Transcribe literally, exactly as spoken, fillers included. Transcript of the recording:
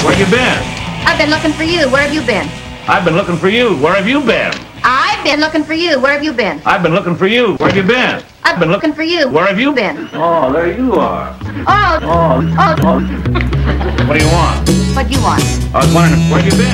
Where you been? I've been looking for you. Where have you been? I've been looking for you. Where have you been? I've been looking for you. Where have you been? I've been looking for you. Where have you been? I've been looking for you. Where have you been? Oh, there you are. Oh, Oh, oh, oh. what do you want? What do you want? I was wondering, where have you been?